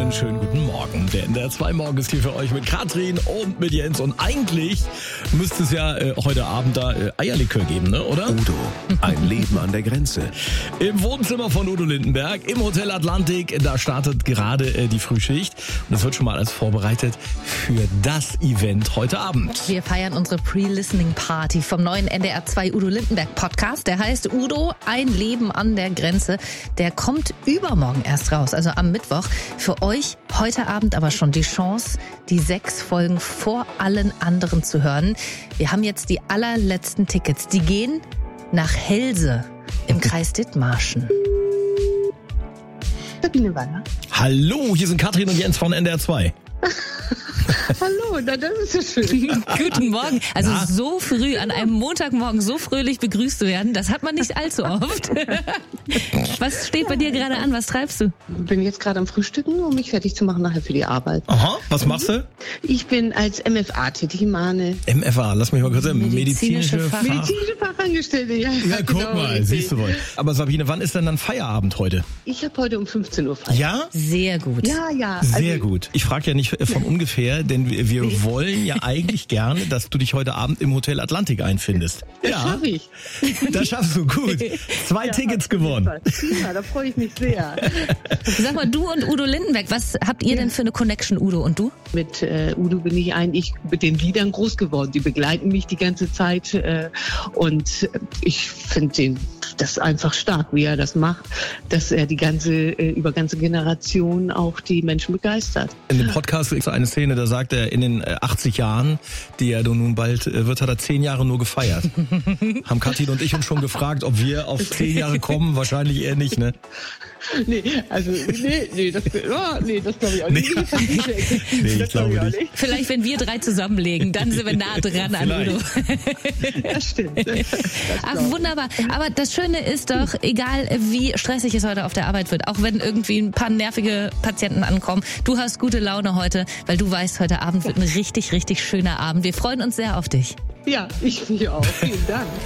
Einen schönen guten Morgen. Der NDR 2 Morgen ist hier für euch mit Katrin und mit Jens. Und eigentlich müsste es ja heute Abend da Eierlikör geben, ne, oder? Udo, ein Leben an der Grenze. Im Wohnzimmer von Udo Lindenberg, im Hotel Atlantik, da startet gerade die Frühschicht. Und es wird schon mal alles vorbereitet für das Event heute Abend. Wir feiern unsere Pre-Listening-Party vom neuen NDR 2 Udo Lindenberg Podcast. Der heißt Udo, ein Leben an der Grenze. Der kommt übermorgen erst raus, also am Mittwoch. Für euch heute Abend aber schon die Chance, die 6 Folgen vor allen anderen zu hören. Wir haben jetzt die allerletzten Tickets. Die gehen nach Helse im Kreis Dithmarschen. Sabine Waller. Hallo, hier sind Katrin und Jens von NDR 2. Hallo, na, das ist ja schön. Guten Morgen. Also so früh, an einem Montagmorgen so fröhlich begrüßt zu werden, das hat man nicht allzu oft. Was steht bei dir gerade an? Was treibst du? Bin jetzt gerade am Frühstücken, um mich fertig zu machen nachher für die Arbeit. Aha, was machst du? Ich bin als MFA tätig, Mane. MFA, lass mich mal kurz sagen. Medizinische Medizinische Fachangestellte, ja. Ja, guck genau, mal, richtig. siehst du wohl. Aber Sabine, wann ist denn dann Feierabend heute? Ich habe heute um 15 Uhr frei. Ja? Sehr gut. Ja. Sehr gut. Ich frage ja nicht von ungefähr, denn wir wollen ja eigentlich gerne, dass du dich heute Abend im Hotel Atlantik einfindest. Das schaffe ich. Das schaffst du gut. 2 Tickets gewonnen. Ja, da freue ich mich sehr. Sag mal, du und Udo Lindenberg, was habt ihr denn für eine Connection, Udo und du? Mit Udo bin ich eigentlich mit den Liedern groß geworden. Die begleiten mich die ganze Zeit und ich finde das einfach stark, wie er das macht, dass er die über ganze Generationen auch die Menschen begeistert. In dem Podcast ist eine Szene, da sagt er, in den 80 Jahren, die er nun bald wird, hat er 10 Jahre nur gefeiert. Haben Katrin und ich uns schon gefragt, ob wir auf 10 Jahre kommen? Wahrscheinlich eher nicht, ne? Nee, das glaube ich auch nicht. Nee, ich glaube nicht. Vielleicht, wenn wir 3 zusammenlegen, dann sind wir nah dran an Udo. Das stimmt. Ach, wunderbar. Aber das Schöne ist doch, egal wie stressig es heute auf der Arbeit wird, auch wenn irgendwie ein paar nervige Patienten ankommen, du hast gute Laune heute, weil du weißt, heute Abend wird ein richtig, richtig schöner Abend. Wir freuen uns sehr auf dich. Ja, ich mich auch. Vielen Dank.